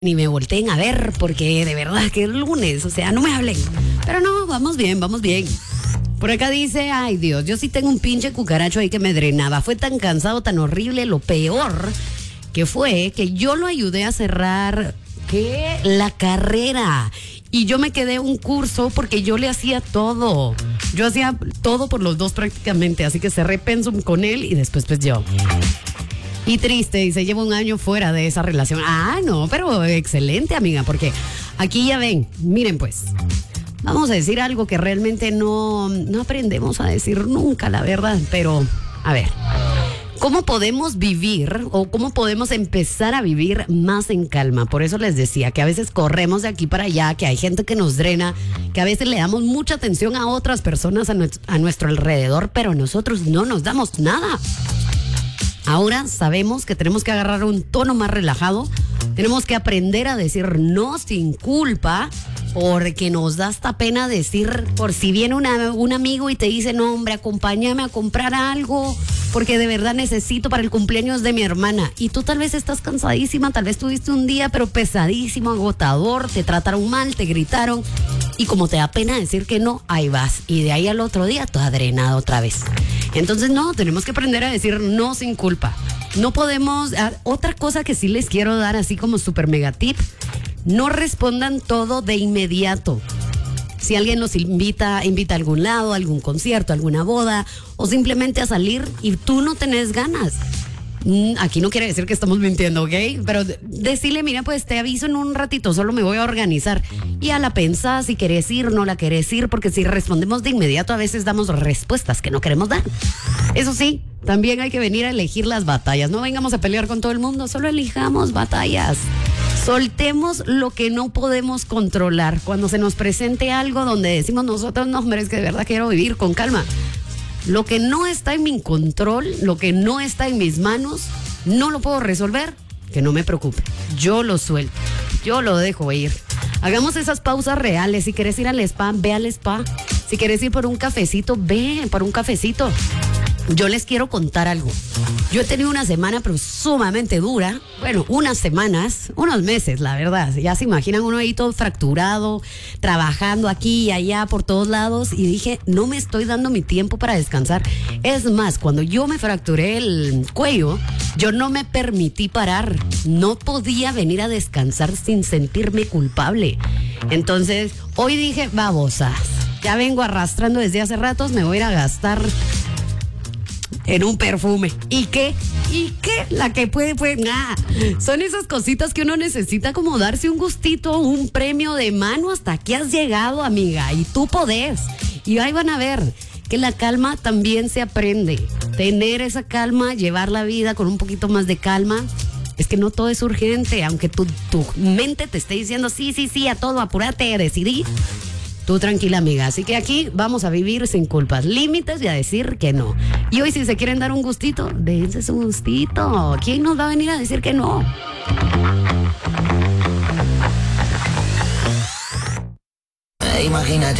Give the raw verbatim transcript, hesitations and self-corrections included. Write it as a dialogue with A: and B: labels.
A: ni me volteen a ver porque de verdad que es lunes, o sea, no me hablen. Pero no, vamos bien, vamos bien. Por acá dice, ay Dios, yo sí tengo un pinche cucaracho ahí que me drenaba. Fue tan cansado, tan horrible, lo peor que fue que yo lo ayudé a cerrar, ¿qué? La carrera. Y yo me quedé un curso porque yo le hacía todo. Yo hacía todo por los dos prácticamente, así que cerré pensum con él y después pues yo. Y triste, y se lleva un año fuera de esa relación. Ah, no, pero excelente, amiga, porque aquí ya ven, miren pues, vamos a decir algo que realmente no, no aprendemos a decir nunca, la verdad, pero a ver, ¿cómo podemos vivir o cómo podemos empezar a vivir más en calma? Por eso les decía que a veces corremos de aquí para allá, que hay gente que nos drena, que a veces le damos mucha atención a otras personas a, nuestro, a nuestro alrededor, pero nosotros no nos damos nada. Ahora sabemos que tenemos que agarrar un tono más relajado, tenemos que aprender a decir no sin culpa, porque nos da hasta pena decir, por si viene una, un amigo y te dice, no hombre, acompáñame a comprar algo, porque de verdad necesito para el cumpleaños de mi hermana. Y tú tal vez estás cansadísima, tal vez tuviste un día pero pesadísimo, agotador, te trataron mal, te gritaron, y como te da pena decir que no, ahí vas, y de ahí al otro día toda drenada otra vez. Entonces no, tenemos que aprender a decir no sin culpa. No podemos, ah, otra cosa que sí les quiero dar así como super mega tip, no respondan todo de inmediato. Si alguien los invita, invita a algún lado, a algún concierto, a alguna boda, o simplemente a salir y tú no tenés ganas. Aquí no quiere decir que estamos mintiendo, ¿ok? Pero decirle, mira, pues te aviso en un ratito, solo me voy a organizar. Y a la pensás si querés ir, no la querés ir, porque si respondemos de inmediato a veces damos respuestas que no queremos dar. Eso sí, también hay que venir a elegir las batallas. No vengamos a pelear con todo el mundo, solo elijamos batallas. Soltemos lo que no podemos controlar. Cuando se nos presente algo donde decimos nosotros, no, hombre, es que de verdad quiero vivir con calma. Lo que no está en mi control, lo que no está en mis manos, no lo puedo resolver, que no me preocupe. Yo lo suelto, yo lo dejo ir. Hagamos esas pausas reales. Si quieres ir al spa, ve al spa. Si quieres ir por un cafecito, ve por un cafecito. Yo les quiero contar algo. Yo he tenido una semana pero sumamente dura. Bueno, unas semanas, unos meses, la verdad. Ya se imaginan uno ahí todo fracturado, trabajando aquí y allá por todos lados. Y dije, no me estoy dando mi tiempo para descansar. Es más, cuando yo me fracturé el cuello, yo no me permití parar. No podía venir a descansar sin sentirme culpable. Entonces, hoy dije, babosas. Ya vengo arrastrando desde hace ratos, me voy a ir a gastar en un perfume. ¿Y qué? ¿Y qué? La que puede, pues nada. Son esas cositas que uno necesita como darse un gustito, un premio de mano. Hasta aquí has llegado, amiga, y tú podés. Y ahí van a ver que la calma también se aprende. Tener esa calma, llevar la vida con un poquito más de calma. Es que no todo es urgente, aunque tu, tu mente te esté diciendo sí, sí, sí, a todo, apúrate, decidí. Tú tranquila, amiga. Así que aquí vamos a vivir sin culpas, límites y a decir que no. Y hoy si se quieren dar un gustito, dense su gustito. ¿Quién nos va a venir a decir que no?
B: Imagínate.